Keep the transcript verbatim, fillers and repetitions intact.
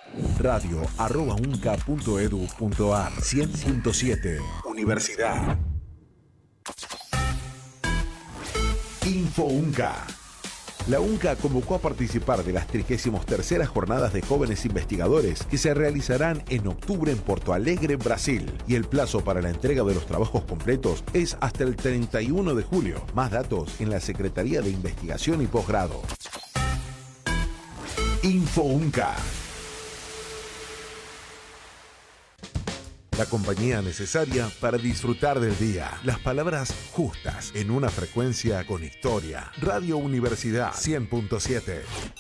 Radio arroba unca punto edu punto ar. cien punto siete Universidad. Info UNCA. La UNCA convocó a participar de las trigésima tercera Jornadas de Jóvenes Investigadores que se realizarán en octubre en Porto Alegre, Brasil. Y el plazo para la entrega de los trabajos completos es hasta el treinta y uno de julio. Más datos en la Secretaría de Investigación y Posgrado. Info UNCA. La compañía necesaria para disfrutar del día. Las palabras justas en una frecuencia con historia. Radio Universidad cien punto siete.